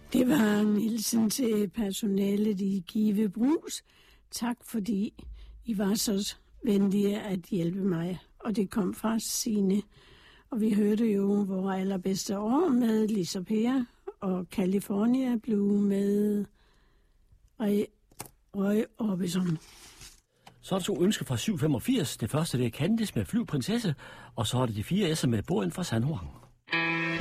Det var en hilsen til personalet i Give Brus. Tak fordi I var så venlige at hjælpe mig. Og det kom fra Signe. Og vi hørte jo vores allerbedste år med Lisa Per og California Blue med Roy Orbison. Så er der 2 ønsker fra 785. Det første det er Candice med Flyvprinsesse, og så er det de 4 S'er med Båden fra San Juan.